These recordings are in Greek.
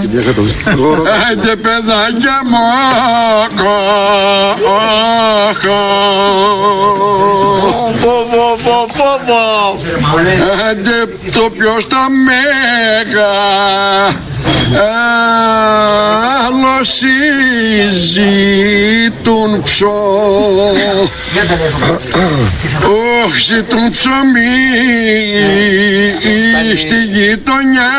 Άντε παιδάκια μου, άντε το ποιος τα μέγα ζητούν ψώ, όχι ζητούν ψωμί στη γειτονιά.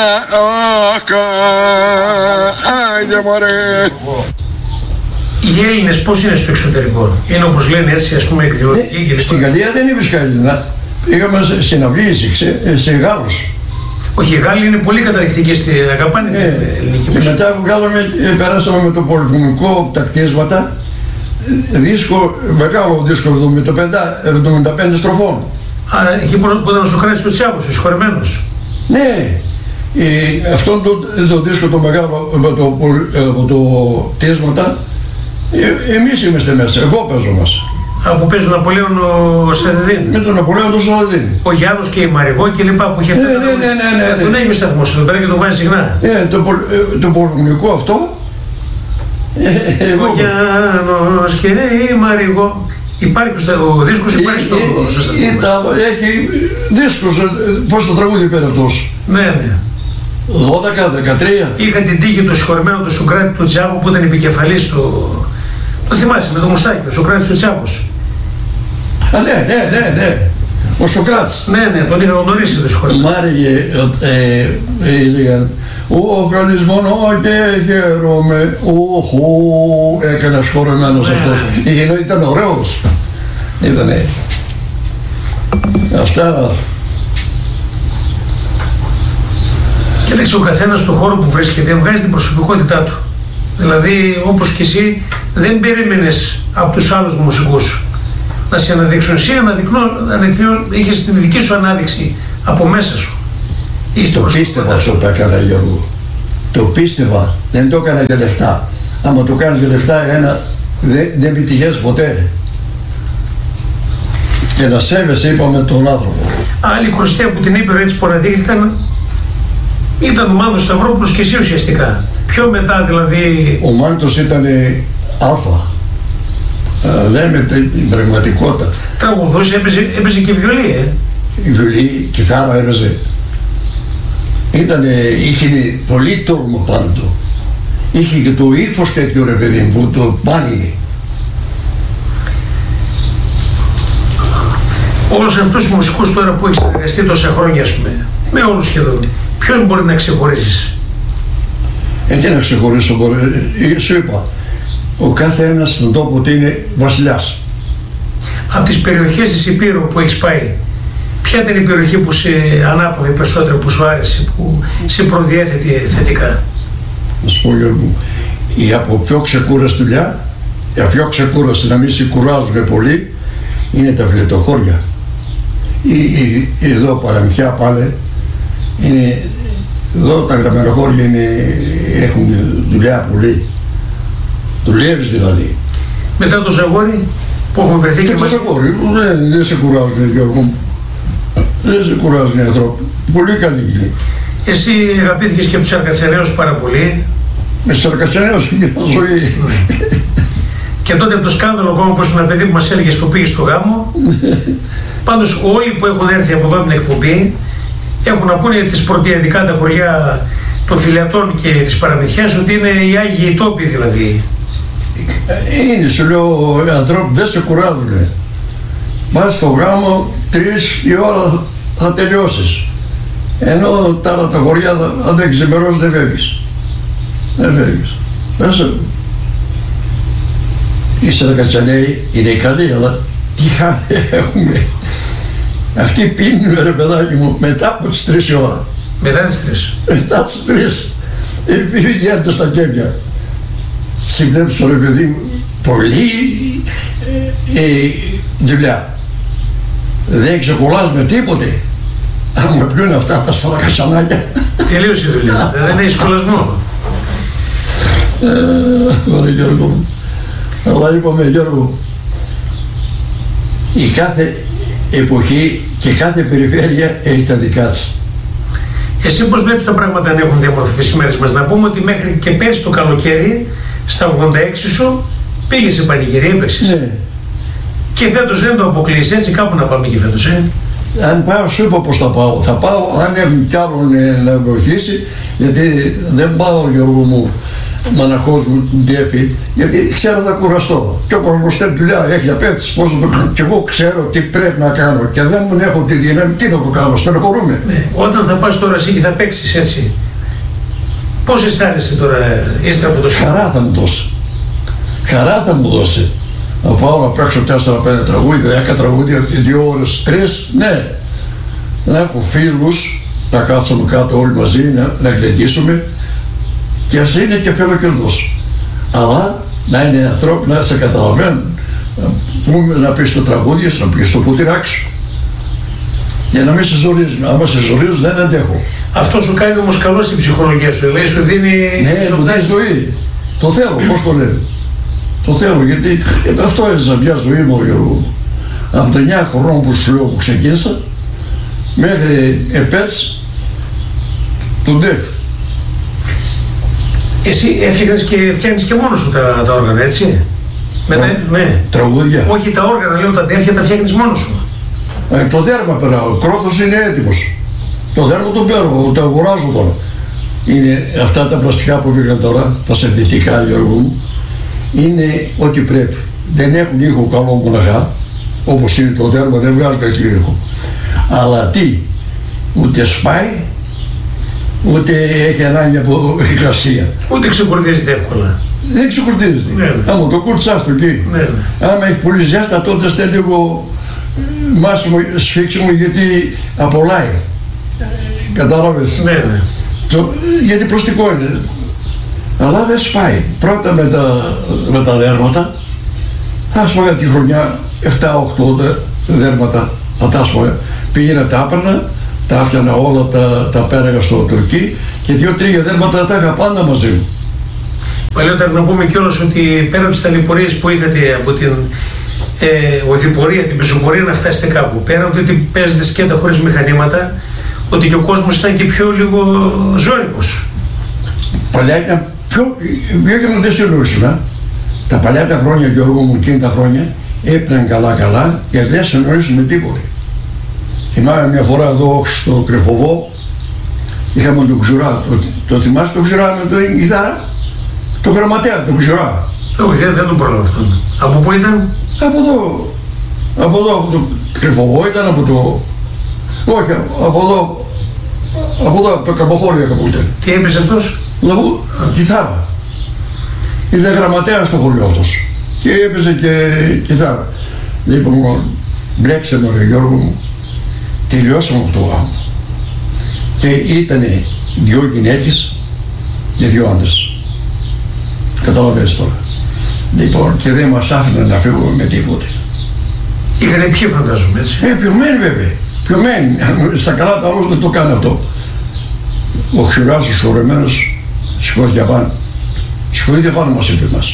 Άντε μωρέ. Οι Έλληνες πώς είναι στο εξωτερικό? Είναι όπως λένε έτσι, ας πούμε, εκδιωτικοί και Στην Γαλλία δεν είπες Έλληνα. Είχαμε συναυλίες σε Γάλλους. Όχι, οι Γάλλοι είναι πολύ καταδεικτικοί στην αγαπάνε την ελληνική μουσική. Και μετά περάσαμε με το πολυφωνικό τα κτίσματα, δίσκο, μεγάλο δίσκο 75 στροφών. Άρα εκεί που ήταν ο Σωκράτης ο Τσιάβος, ο συγχωρεμένος. Ναι, αυτόν το δίσκο το μεγάλο από το κτίσματα, εμείς είμαστε μέσα, εγώ παίζω μας. Από παίζει ο Ναπολέον ο Σαρδίν. Με τον Ναπολέον τον Σαρδίν. Ο Γιάννος και η Μαριγό και λοιπά που είχε αυτό. Ναι. Τον έχει σταθμός εδώ πέρα και τον βάζει συχνά. Το πολυφωνικό αυτό. Ο Γιάννος και η Μαριγό. Υπάρχει ο δίσκος, υπάρχει στο σταθμό. Έχει δίσκος, πώς το τραγούδι πέρα αυτός. Ναι. 12, 13. Είχα την τύχη του συγχωρεμένου του Σωκράτη του Τσιάβου που ήταν επικεφαλής του. Το θυμάσαι με το μουστάκι, ο Σωκράτης ο Τσιάβος. Ναι. Ο Σωκράτης. Ναι, τον είχα γνωρίσει το συγχωρεμένο. Μ' άρεγε, έλεγαν, «Ω, κανείς μόνο και χαίρομαι, οχου», έκανε συγχωρεμένος αυτός. Ήταν ωραίος. Ήτανε. Αυτά. Κοίταξε, ο καθένας στον χώρο που βρίσκεται βγάζει την προσωπικότητά του. Δηλαδή, όπως και εσύ, δεν περίμενες από τους άλλους μουσικούς να σε αναδείξουν. Εσύ είχες την δική σου ανάδειξη από μέσα σου. Το πίστευα αυτό που έκανα, Γιώργο. Το πίστευα. Δεν το έκανα για λεφτά. Άμα το κάνεις για λεφτά, δεν επιτυχές ποτέ. Και να σέβεσαι, είπαμε, τον άνθρωπο. Άλλη χρωστία που την είπε έτσι που αναδείχθηκαν ήταν ο Μάνος Σταυρόπουλος και εσύ ουσιαστικά. Πιο μετά δηλαδή. Ο Μάντος ήταν αλφα. Λέμε την πραγματικότητα. Τραγουδούσε, έπαιζε και βιολί, Η βιολί, κιθάρα έπαιζε. Είχε πολύ τόρμο πάνω του. Είχε και το ύφος τέτοιο, ρε παιδί μου, που το πάνηγε. Όλους αυτούς τους μουσικούς τώρα που έχεις συνεργαστεί τόσα χρόνια, ας πούμε, με όλους σχεδόν, ποιον μπορεί να ξεχωρίσεις? Τι να ξεχωρίσω, σου είπα, ο κάθε ένας στον τόπο ότι είναι βασιλιάς. Από τις περιοχές της Υπήρου που έχεις πάει, ποια ήταν η περιοχή που σε ανάπαυε περισσότερο, που σου άρεσε, που σε προδιέθετε θετικά? Να σου πω, Γιώργο, η από πιο ξεκούραστη δουλειά, η πιο ξεκούραστη να μην σε κουράζουν πολύ, είναι τα φιλετοχώρια. Εδώ Παραμυθιά πάλι, εδώ τα γραμμενοχώρια έχουν δουλειά πολύ. Δουλεύεις δηλαδή. Μετά το Ζαγόρι που έχουμε βρεθεί και το Ζαγόρι, δεν σε κουράζουν, Γιώργο. Δεν σε κουράζουν οι άνθρωποι. Πολύ καλή είναι. Εσύ αγαπήθηκες και από τους Σαρκατσενέους πάρα πολύ. Με τους Σαρκατσενέους και μια ζωή. Και τότε από το σκάνδαλο ακόμα που ήσουν ένα παιδί που μας έλεγες που πήγες στο γάμο. Πάντως όλοι που έχουν έρθει από εδώ την εκπομπή έχουν να πούνε τις πρωτιαδικά τα χωριά των Φιλιατών και της Παραμυθιάς ότι είναι οι Άγιοι τόποι δηλαδή. Είναι, σου λέω, οι ανθρώποι δεν σε κουράζουν. Πας στο γάμο, 3 η ώρα θα τελειώσεις. Ενώ τα άλλα τα χωριά, αν δεν ξημερώσεις, δεν φεύγεις. Δεν φεύγεις. Οι Σαρκατσενέοι είναι καλοί, αλλά τι χάνε έχουμε. Αυτοί πίνουν, ρε παιδάκι μου, μετά από τις 3 η ώρα. Μετά τις 3. Μετά τις 3. Πηγαίνετε στα κέφια. Συμπλέψω, ρε παιδί μου, πολύ δουλειά. Δεν ξεκουράζουμε τίποτε. Αν μου πιούν αυτά τα σαρκατσανάκια. Τελείωσε η δουλειά. Δεν έχει σχολασμό. Ωραία, Γιώργο μου. Αλλά είπαμε, Γιώργο, η κάθε εποχή και κάθε περιφέρεια έχει τα δικά της. Εσύ πώς βλέπεις τα πράγματα να έχουν διαμορφωθεί στις μέρες μας? Να πούμε ότι μέχρι και πέρσι το καλοκαίρι, στα 86 σου, πήγες σε πανηγυρία, έπαιξες. Ναι. Και φέτος δεν το αποκλείεις, έτσι κάπου να πάμε και φέτος, Αν πάω, σου είπα πως θα πάω. Θα πάω αν έχουν κι άλλον να βοηθήσει, γιατί δεν πάω, Γιώργο μου, μαναχός μου ντέφι, γιατί ξέρω θα κουραστώ. Και ο κόσμος θέλει δουλειά, έχει απέτηση, πώς να το κάνω. Και εγώ ξέρω τι πρέπει να κάνω και δεν μου έχω τη δύναμη, τι να το κάνω, στενοχωρούμε. Ναι. Όταν θα πας τώρα εσύ και θα παίξεις έτσι, πώς αισθάνεσαι τώρα, ύστερα από το σχολείο? Χαρά θα μου δώσει. Χαρά θα μου δώσει. Να πάω να παίξω 4-5 τραγούδια, 10 τραγούδια, 2 ώρες, 3, ναι. Να έχω φίλους, να κάτσουμε κάτω όλοι μαζί, να γλεντήσουμε και ας είναι και φιλοκερδός. Αλλά να είναι ανθρώποι να σε καταλαβαίνουν, να πεις το τραγούδι, να πεις το ποτηράκι σου. Για να μην σε ζορίζουν. Άμα σε ζορίζουν δεν αντέχω. Αυτό σου κάνει όμως καλό στην ψυχολογία σου, δηλαδή σου δίνει... Ναι, μου δίνει ζωή. Το θέλω, πώς το λένε. Το θέλω, γιατί αυτό έζησα μια ζωή μου, Γιώργο μου. Από τα 9 χρονών που σου λέω που ξεκίνησα, μέχρι πέρσι, τον ντεφ. Εσύ έφτιαχνες και φτιάχνεις και μόνος σου τα όργανα, έτσι? Ναι. Τραγούδια. Όχι τα όργανα, λέω, τα ντέφια τα φτιάχνεις μόνος σου. Το δέρμα περάω, ο κρότος είναι έτοιμος. Το δέρμα το παίρνω, το αγοράζω τώρα. Είναι αυτά τα πλαστικά που βγήκαν τώρα, τα συνθετικά, Γιώργο μου, είναι ό,τι πρέπει. Δεν έχουν ήχο καλό μοναχά, όπως είναι το δέρμα, δεν βγάζει τέτοιο ήχο. Αλλά τι, ούτε σπάει, ούτε έχει ανάγκη από υγρασία. Ούτε ξεκουρδίζεται εύκολα. Δεν ξεκουρδίζεται. Ναι. Άμα το κουρτσάς το εκεί. Ναι. Άμα έχει πολύ ζέστα, τότε στέλνει λίγο μάσιμο, σφίξιμο, γιατί απολάει. Κατάλαβες. Ναι. Γιατί προστικό είναι. Αλλά δεν σπάει. Πρώτα με τα δέρματα, θα σπάγα τη χρονιά 7-8 δέρματα, θα τα σπάγα. Πήγαινα τα άπαιρνα, τα άφιανα όλα, τα πέραγα στο Τουρκί και 2-3 δέρματα τα είχα πάντα μαζί μου. Παλαιότερα να πούμε κιόλας ότι πέρα από τις ταλαιπωρίες που είχατε από την οδηπορία, την πεζοπορία να φτάσετε κάπου, πέρα από το ότι παίζετε σκέτα χωρίς μηχανήματα, ότι και ο κόσμος ήταν και πιο λίγο ζώρικος. Παλιά ήταν πιο... Βγήκαμε δεν συνοήσουμε. Τα παλιά τα χρόνια, Γιώργο μου, εκείνη τα χρόνια, έπαιρναν καλά και δεν συνοήσουμε τίποτε. Θυμάμαι μια φορά εδώ στο Κρυφοβό, είχαμε τον Ξουρά. Το θυμάσαι τον Ξουρά με την κιθάρα? Το γραμματέα, τον Ξουρά. Όχι, δεν τον πρόλαβα αυτόν. Από πού ήταν? Από εδώ, από το Κρυφοβό ήταν, από το... Όχι, από εδώ, από το Καμποχώρια κάπου ήταν. Τι έπαιζε αυτός? Κιθάρα. Ήταν γραμματέας στο χωριό αυτός και έπαιζε και κιθάρα. Λοιπόν, μπλέξε με, Γιώργο μου, τελειώσαμε από το γάμο και ήτανε 2 γυναίκες και 2 άντρες. Καταλαβαίνεις τώρα. Λοιπόν, και δεν μας άφηναν να φύγουμε με τίποτε. Είχανε πιει, φαντάζομαι, έτσι. Πιωμένοι βέβαια. Πιωμένοι. Στα καλά τα άλλος δεν το κάνει αυτό. Ο Ξουράς, ο σωρεμένος, σηκώθηκε απάνω. Σηκώθηκε πάνω μας, είπε μας.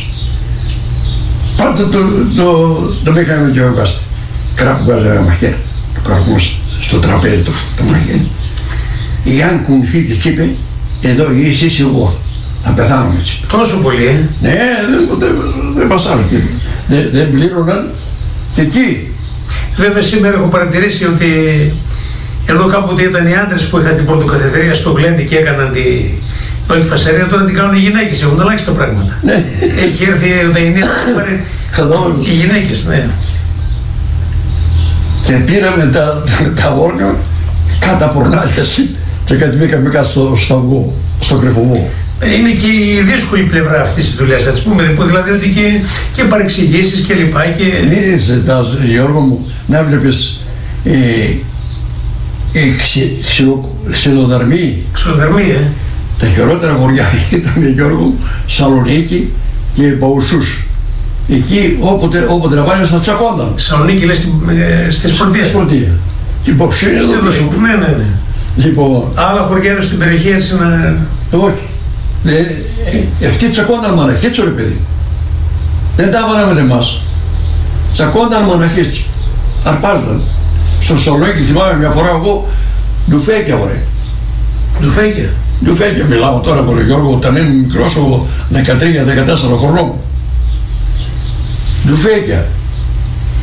Πάρτε το μηχανή και έβγαστε. Κράπου βγάζει ένα μαχαίρι. Το καρπού στο τραπέζι το μαχαίρι. Εάν κουνηθεί της είπε, εδώ εσείς εγώ. Θα πεθάνουμε έτσι. Τόσο πολύ, Ναι, δεν πασάρουν. Δεν πλήρωναν και εκεί. Βέβαια σήμερα έχω παρατηρήσει ότι εδώ κάποτε ήταν οι άντρες που είχαν την πρωτοκαθεδρία στο Γλέντι και έκαναν όλη τη φασαρία, τώρα την κάνουν οι γυναίκες, έχουν αλλάξει τα πράγματα. Ναι. Έχει έρθει τα γενναία οι γυναίκες, ναι. Και πήραμε τα όργανα κατά πορνάλιαση και κατεβήκαμε κάτω στο αυγό, στο Κρυφοβό. Είναι και η δύσκολη πλευρά αυτής της δουλειάς, ας πούμε, δηλαδή ότι και παρεξηγήσεις και λοιπά και... Μη ζητάς, Γιώργο μου, να βλέπεις ξυλοδαρμοί. Ξυλοδαρμοί, Τα χειρότερα χωριά ήταν, Γιώργο μου, Σαλονίκη και Παουσούς. Εκεί όποτε να πάνε θα τσακώνταν. Σαλονίκη λέει στη Σπορτία. Και η Παουσή είναι εδώ πίσω. Ναι. Λοιπόν, άλλα χωριά είναι στην περιοχή έτσι να... Όχι. Αυτοί τσακώνταν μαναχίτσο, ρε παιδί. Δεν τα έβαλαν με εμάς. Τσακώνταν μαναχίτσο. Αρπάζονταν. Στο Σαλονίκη θυμάμαι μια φορά εγώ ντουφέκια, ωραία. Ντουφέκια. Ντουφέκια μιλάω τώρα από τον Γιώργο, όταν ήμουν μικρός, 13-14 χρονών. Ντουφέκια.